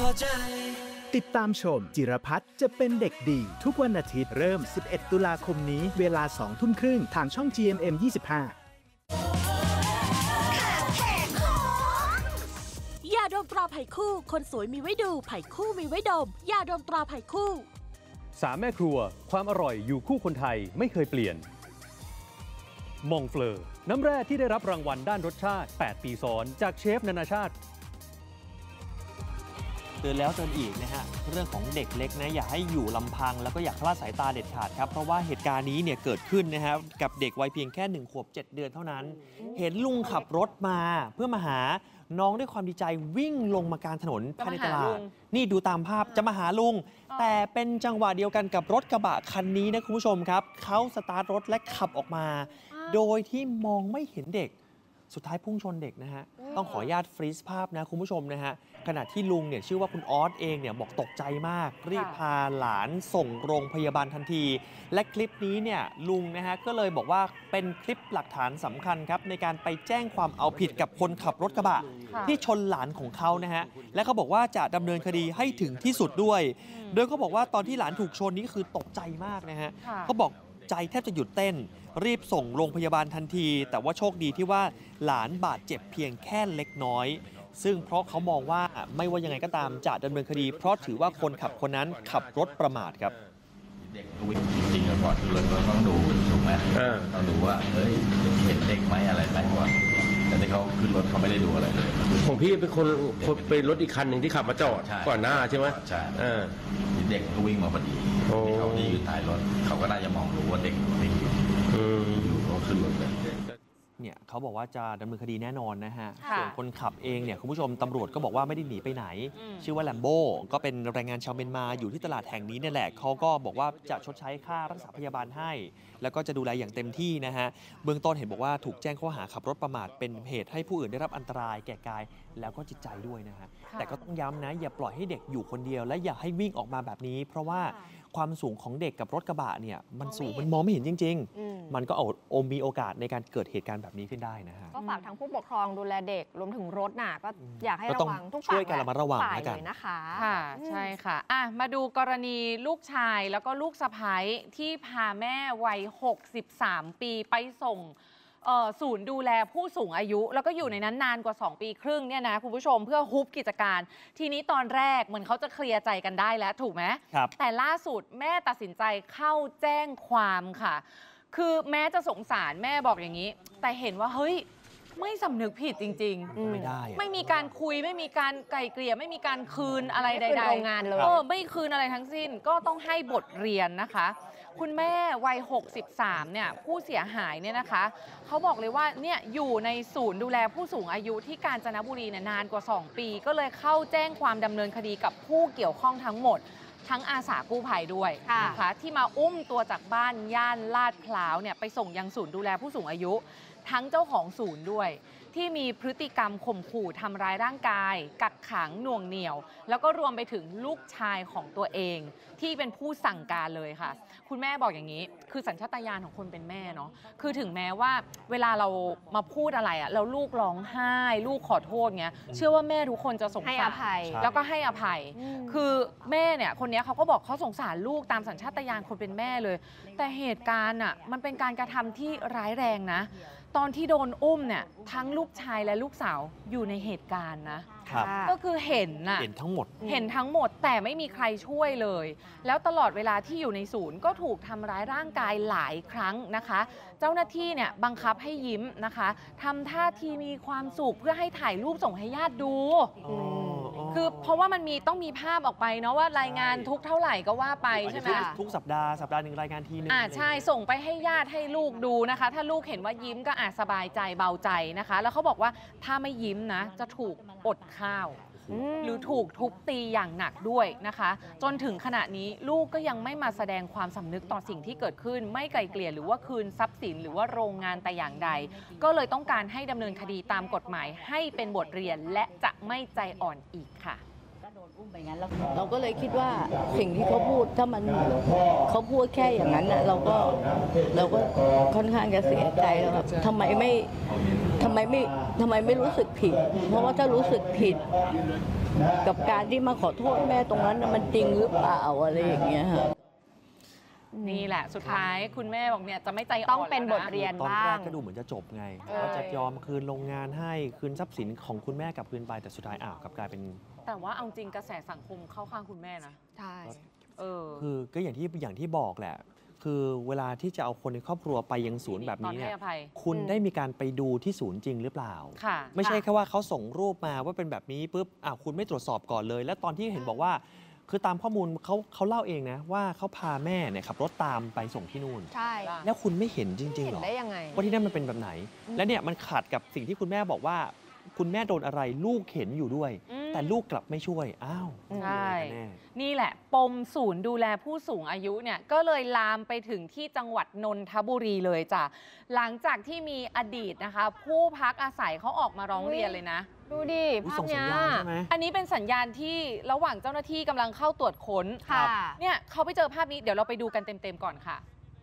อใจติดตามชมจิรพัฒน์จะเป็นเด็กดีทุกวันอาทิตย์เริ่ม 11 ตุลาคมนี้เวลา 20:30 น.ทางช่อง GMM 25 ยาดมตราไผ่คู่คนสวยมีไว้ดูไผ่คู่มีไว้ดมยาดมตราไผ่คู่ 3 แม่ครัวความอร่อยอยู่คู่คนไทยไม่เคยเปลี่ยนมองเฟลอน้ำแร่ที่ได้รับรางวัลด้านรสชาติ8 ปีซ้อนจากเชฟนานาชาติเตือนแล้วเตือนอีกนะฮะเรื่องของเด็กเล็กนะอย่าให้อยู่ลำพังแล้วก็อย่าคลาดสายตาเด็ดขาดครับเพราะว่าเหตุการณ์นี้เนี่ยเกิดขึ้นนะฮะกับเด็กวัยเพียงแค่1 ขวบ 7 เดือนเท่านั้นเห็นลุงขับรถมาเพื่อมาหาน้องด้วยความดีใจวิ่งลงมากลางถนนภายในตลาดนี่ดูตามภาพจะมาหาลุงแต่เป็นจังหวะเดียวกันกับรถกระบะคันนี้นะคุณผู้ชมครับเขาสตาร์ทรถและขับออกมาโดยที่มองไม่เห็นเด็กสุดท้ายพุ่งชนเด็กนะฮะต้องขออนุญาตฟรีซภาพนะคุณผู้ชมนะฮะขณะที่ลุงเนี่ยชื่อว่าคุณออสเองเนี่ยบอกตกใจมากรีบพาหลานส่งโรงพยาบาลทันทีและคลิปนี้เนี่ยลุงนะฮะก็เลยบอกว่าเป็นคลิปหลักฐานสำคัญครับในการไปแจ้งความเอาผิดกับคนขับรถกระบะที่ชนหลานของเขานะฮะและเขาบอกว่าจะดำเนินคดีให้ถึงที่สุดด้วยโดยเขาบอกว่าตอนที่หลานถูกชนนี่คือตกใจมากนะฮะเขาบอกใจแทบจะหยุดเต้นรีบส่งโรงพยาบาลทันทีแต่ว่าโชคดีที่ว่าหลานบาดเจ็บเพียงแค่เล็กน้อยซึ่งเพราะเขามองว่าไม่ว่ายังไงก็ตามจะดำเนินคดีเพราะถือว่าคนขับคนนั้นขับรถประมาทครับเด็กวิ่งจริงๆก่อนคือเราต้องดูถูกไหมต้องดูว่าเฮ้ยเห็นเด็กไหมอะไรไหมก่อนแต่ที่เขาขึ้นรถเขาไม่ได้ดูอะไรเลยของพี่เป็นคนเป็นรถอีกคันหนึ่งที่ขับมาจอดก่อนหน้าใช่ไหมใช่เด็กก็วิ่งมาพอดีเขาที่อยู่ท้ายรถเขาก็น่าจะมองรู้ว่าเด็กวิ่งอยู่ก็ขึ้นรถเลยเนี่ยเขาบอกว่าจะดำเนินคดีแน่นอนนะฮะส่วนคนขับเองเนี่ยคุณผู้ชมตำรวจก็บอกว่าไม่ได้หนีไปไหนชื่อว่าแลมโบ้ก็เป็นแรงงานชาวเมียนมาอยู่ที่ตลาดแห่งนี้เนี่ยแหละเขาก็บอกว่าจะชดใช้ค่ารักษาพยาบาลให้แล้วก็จะดูแลอย่างเต็มที่นะฮะเบื้องต้นเห็นบอกว่าถูกแจ้งข้อหาขับรถประมาทเป็นเหตุให้ผู้อื่นได้รับอันตรายแก่กายแล้วก็จิตใจด้วยนะฮะแต่ก็ต้องย้ำนะอย่าปล่อยให้เด็กอยู่คนเดียวและอย่าให้วิ่งออกมาแบบนี้เพราะว่าความสูงของเด็กกับรถกระบะเนี่ยมันสูงมันมองไม่เห็นจริงๆมันก็มีโอกาสในการเกิดเหตุการณ์แบบนี้ขึ้นได้นะฮะก็ฝากทางผู้ปกครองดูแลเด็กรวมถึงรถน่ะก็อยากให้ระวังทุกฝ่ายช่วยกันระวังเลยนะคะค่ะใช่ค่ะมาดูกรณีลูกชายแล้วก็ลูกสะใภ้ที่พาแม่วัย63 ปีไปส่งศูนย์ดูแลผู้สูงอายุแล้วก็อยู่ในนั้นนานกว่า2 ปีครึ่งเนี่ยนะคุณผู้ชมเพื่อฮุบกิจการทีนี้ตอนแรกเหมือนเขาจะเคลียร์ใจกันได้แล้วถูกไหมครับแต่ล่าสุดแม่ตัดสินใจเข้าแจ้งความค่ะคือแม้จะสงสารแม่บอกอย่างนี้แต่เห็นว่าเฮ้ยไม่สำนึกผิดจริงๆไม่ได้ไม่มีการคุยไม่มีการไกล่เกลี่ยไม่มีการคืนอะไรใดๆงานเลยไม่คืนอะไรทั้งสิ้นก็ต้องให้บทเรียนนะคะคุณแม่วัย63เนี่ยผู้เสียหายเนี่ยนะคะเขาบอกเลยว่าเนี่ยอยู่ในศูนย์ดูแลผู้สูงอายุที่กาญจนบุรีนานกว่า2 ปีก็เลยเข้าแจ้งความดำเนินคดีกับผู้เกี่ยวข้องทั้งหมดทั้งอาสากู้ภัยด้วยนะคะที่มาอุ้มตัวจากบ้านย่านลาดพร้าวเนี่ยไปส่งยังศูนย์ดูแลผู้สูงอายุทั้งเจ้าของศูนย์ด้วยที่มีพฤติกรรมข่มขู่ทำร้ายร่างกายกักขังหน่วงเหนี่ยวแล้วก็รวมไปถึงลูกชายของตัวเองที่เป็นผู้สั่งการเลยค่ะคุณแม่บอกอย่างนี้คือสัญชาตญาณของคนเป็นแม่เนาะคือถึงแม้ว่าเวลาเรามาพูดอะไรแล้วลูกร้องไห้ลูกขอโทษเงี้ยเชื่อว่าแม่ทุกคนจะสงสารให้อภัยแล้วก็ให้อภัยคือแม่เนี่ยคนนี้เขาก็บอกเขาสงสารลูกตามสัญชาตญาณคนเป็นแม่เลยแต่เหตุการณ์มันเป็นการกระทำที่ร้ายแรงนะตอนที่โดนอุ้มเนี่ยทั้งลูกชายและลูกสาวอยู่ในเหตุการณ์นะก็คือเห็นทั้งหมดแต่ไม่มีใครช่วยเลยแล้วตลอดเวลาที่อยู่ในศูนย์ก็ถูกทำร้ายร่างกายหลายครั้งนะคะเจ้าหน้าที่เนี่ยบังคับให้ยิ้มนะคะทำท่าทีมีความสุขเพื่อให้ถ่ายรูปส่งให้ญาติดูคือเพราะว่ามันต้องมีภาพออกไปเนาะว่ารายงานทุกเท่าไหร่ก็ว่าไปใช่ไหมทุกสัปดาห์หนึ่งรายงานทีนึงใช่ส่งไปให้ญาติให้ลูกดูนะคะถ้าลูกเห็นว่ายิ้มก็สบายใจเบาใจนะคะแล้วเขาบอกว่าถ้าไม่ยิ้มนะจะถูกอดข้าวหรือถูกทุบตีอย่างหนักด้วยนะคะจนถึงขณะนี้ลูกก็ยังไม่มาแสดงความสำนึกต่อสิ่งที่เกิดขึ้นไม่ไกลเกลี่ยหรือว่าคืนทรัพย์สินหรือว่าโรงงานแต่อย่างใดก็เลยต้องการให้ดำเนินคดีตามกฎหมายให้เป็นบทเรียนและจะไม่ใจอ่อนอีกค่ะเราก็เลยคิดว่าสิ่งที่เขาพูดถ้ามันเขาพูดแค่อย่างนั้นน่ะเราก็ค่อนข้างจะเสียใจแล้วครับทำไมไม่รู้สึกผิดเพราะว่าถ้ารู้สึกผิดกับการที่มาขอโทษแม่ตรงนั้นมันจริงหรือเปล่าอะไรอย่างเงี้ยค่ะนี่แหละสุดท้ายคุณแม่บอกเนี่ยจะไม่ใจอ่อนต้องเป็นแล้วบนะทเรียนตอนบ้าแรงกก็ดูเหมือนจะจบไงเออว่าจะยอมคืนโรงงานให้คืนทรัพย์สินของคุณแม่กลับคืนไปแต่สุดท้ายกลับกลายเป็นแต่ว่าเอาจริงกระแสสังคมเข้าข้างคุณแม่นะใช่คือก็อย่างที่บอกแหละ คือเวลาที่จะเอาคนในครอบครัวไปยังศูนย์แบบนี้ตอนให้เนี่ยอภัยคุณได้มีการไปดูที่ศูนย์จริงหรือเปล่าค่ะไม่ใช่แค่ว่าเขาส่งรูปมาว่าเป็นแบบนี้ปุ๊บคุณไม่ตรวจสอบก่อนเลย และตอนที่เห็นบอกว่า คือตามข้อมูลเขาเล่าเองนะว่าเขาพาแม่เนี่ยขับรถตามไปส่งที่นู่นใช่แล้วคุณไม่เห็นจริงๆเห็หรนอได้ยังไงว่าที่นั่นมันเป็นแบบไหน และเนี่ยมันขัดกับสิ่งที่คุณแม่บอกว่า คุณแม่โดนอะไรลูกเห็นอยู่ด้วย แต่ลูกกลับไม่ช่วยอ้าวใช่ยังไงกันแน่นี่แหละปมศูนย์ดูแลผู้สูงอายุเนี่ยก็เลยลามไปถึงที่จังหวัดนนทบุรีเลยจ้ะหลังจากที่มีอดีตนะคะ ผู้พักอาศัยเขาออกมาร้องเรียนเลยนะดูดิอุ๊ยภาพส่งสัเนี้ญยญาณใช่ไหมอันนี้เป็นสัญญาณที่ระหว่างเจ้าหน้าที่กำลังเข้าตรวจค้นค่ะเนี่ยเขาไปเจอภาพนี้เดี๋ยวเราไปดูกันเต็มๆก่อนค่ะ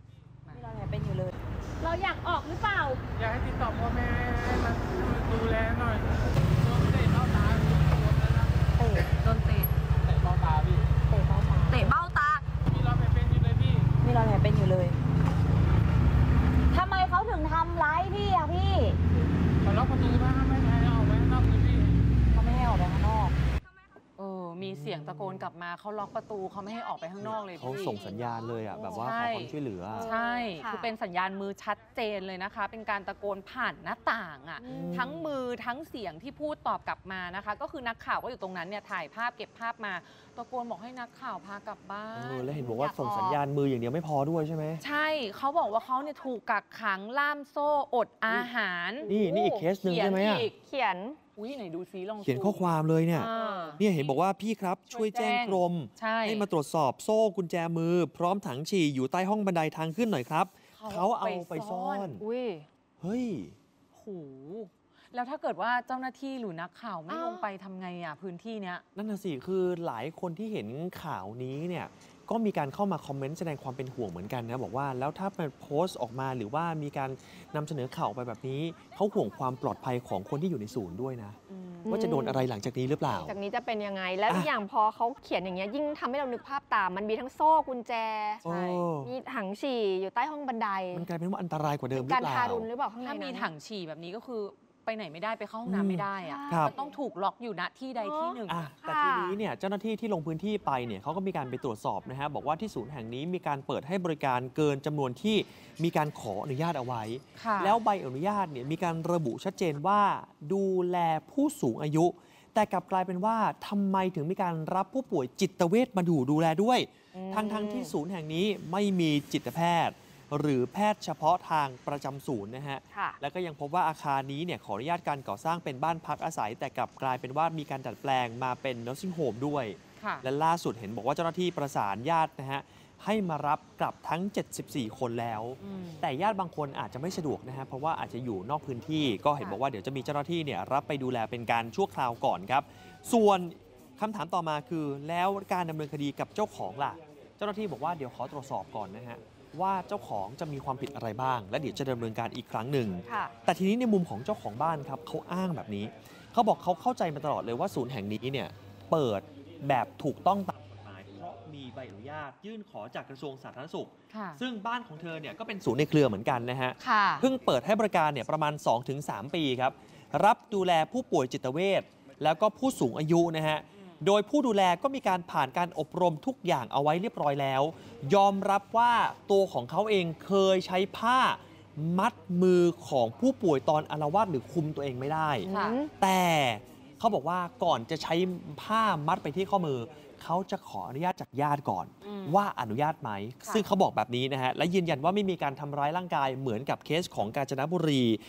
เราอยากออกหรือเปล่าอยากให้ติดต่อพ่อแม่ให้มาดูแลหน่อยโดนเตะเบ้าตาโดนเตะเบ้าตาพี่เตะเบ้าตาเตะเบ้าตามีรอยแผลเป็นอยู่เลยพี่มีรอยแผลเป็นอยู่เลยทำไมเขาถึงทำร้ายพี่อะพี่เขาล็อกประตูมาไม่ให้ออกไว้ข้างนอกเลยพี่เขาไม่ให้ออกไปข้างนอกมีเสียงตะโกนกลับมาเขาล็อกประตูเขาไม่ให้ออกไปข้างนอกเลยเขาพี่ส่งสัญญาณเลยแบบว่าขใช่อความช่วยเหลือใช่ค่ะคือเป็นสัญญาณมือชัดเจนเลยนะคะ เป็นการตะโกนผ่านหน้าต่างอ่ะ ทั้งมือทั้งเสียงที่พูดตอบกลับมานะคะ ก็คือนักข่าวก็อยู่ตรงนั้นเนี่ยถ่ายภาพเก็บภาพมาตะโกนบอกให้นักข่าวพากลับบ้านแล้วเห็นบอกว่าส่งสัญญาณมืออย่างเดียวไม่พอด้วยใช่ไหมใช่เขาบอกว่าเขาเนี่ยถูกกักขังล่ามโซ่อดอาหารนี่อีกเคสหนึ่งใช่ไหมอะเขียนอีกเขียนอุ้ยไหนดูซิลองเขียนข้อความเลยเนี่ยอ่าเนี่ยเห็นบอกว่าพี่ครับช่วยแจ้งกรมใช่ให้มาตรวจสอบโซ่กุญแจมือ พร้อมถังฉี่อยู่ใต้ห้องบันไดทางขึ้นหน่อยครับ เขาเอาไปซ่อนอุ้ยเฮ้ยโหแล้วถ้าเกิดว่าเจ้าหน้าที่หรือนักข่าวไม่ลงไปทำไงอ่ะพื้นที่เนี้ยนั่นน่ะสิ คือหลายคนที่เห็นข่าวนี้เนี่ยก็มีการเข้ามาคอมเมนต์แสดงความเป็นห่วงเหมือนกันนะบอกว่าแล้วถ้ามันโพสต์ออกมาหรือว่ามีการนำเสนอข่าวไปแบบนี้เขาห่วงความปลอดภัยของคนที่อยู่ในศูนย์ด้วยนะ ว่าจะโดนอะไรหลังจากนี้หรือเปล่าจากนี้จะเป็นยังไง แล้วอีกอย่างพอเขาเขียนอย่างเงี้ยยิ่งทำให้เรานึกภาพตาม มันมีทั้งโซ่กุญแจโอ้มีถังฉี่อยู่ใต้ห้องบันไดมันกลายเป็นว่าอันตรายกว่าเดิมหรือการเปล่าทารุณหรือเปล่าข้างในถ้ามีนั้นถังฉี่แบบนี้ก็คือไปไหนไม่ได้ไปเข้าห้องน้ำไม่ได้อะครับมันต้องถูกล็อกอยู่ณที่ใดที่หนึ่งแต่ทีนี้เนี่ยเจ้าหน้าที่ที่ลงพื้นที่ไปเนี่ยเขาก็มีการไปตรวจสอบนะฮะบอกว่าที่ศูนย์แห่งนี้มีการเปิดให้บริการเกินจำนวนที่มีการขออนุญาตเอาไว้ค่ะแล้วใบอนุญาตเนี่ยมีการระบุชัดเจนว่าดูแลผู้สูงอายุ แต่กลับกลายเป็นว่าทำไมถึงมีการรับผู้ป่วยจิตเวชมาดูแลด้วย ทั้งที่ศูนย์แห่งนี้ไม่มีจิตแพทย์ หรือแพทย์เฉพาะทางประจำศูนย์นะฮะค่ะแล้วก็ยังพบว่าอาคารนี้เนี่ยขออนุญาตการก่อสร้างเป็นบ้านพักอาศัย แต่กลับกลายเป็นว่ามีการดัดแปลงมาเป็น nursing home ด้วยค่ะและล่าสุดเห็นบอกว่าเจ้าหน้าที่ประสานญาตินะฮะให้มารับกลับทั้ง 74 คนแล้ว แต่ญาติบางคนอาจจะไม่สะดวกนะฮะเพราะว่าอาจจะอยู่นอกพื้นที่ ก็เห็นบอกว่าเดี๋ยวจะมีเจ้าหน้าที่เนี่ยรับไปดูแลเป็นการชั่วคราวก่อนครับ ส่วนคำถามต่อมาคือแล้วการดำเนินคดีกับเจ้าของล่ะ เจ้าหน้าที่บอกว่าเดี๋ยวขอตรวจสอบก่อนนะฮะว่าเจ้าของจะมีความผิดอะไรบ้าง และเดี๋ยวจะดำเนินการอีกครั้งหนึ่งค่ะแต่ทีนี้ในมุมของเจ้าของบ้านครับเขาอ้างแบบนี้ เขาบอกเขาเข้าใจมาตลอดเลยว่าศูนย์แห่งนี้เนี่ยเปิดแบบถูกต้องตามกฎหมายเพราะมีใบอนุญาตยื่นขอจากกระทรวงสาธารณสุขค่ะซึ่งบ้านของเธอเนี่ยก็เป็นศูนย์ในเครือเหมือนกันนะฮะค่ะเพิ่งเปิดให้บริการเนี่ยประมาณ 2-3 ปีครับ รับดูแลผู้ป่วยจิตเวชแล้วก็ผู้สูงอายุนะฮะ โดยผู้ดูแลก็มีการผ่านการอบรมทุกอย่างเอาไว้เรียบร้อยแล้ว ยอมรับว่าตัวของเขาเองเคยใช้ผ้ามัดมือของผู้ป่วยตอนอาละวาดหรือคุมตัวเองไม่ได้ค่ะแต่เขาบอกว่าก่อนจะใช้ผ้ามัดไปที่ข้อมือ เขาจะขออนุญาตจากญาติก่อน ว่าอนุญาตไหม ซึ่งเขาบอกแบบนี้นะฮะและยืนยันว่าไม่มีการทำร้ายร่างกายเหมือนกับเคสของกาญจนบุรี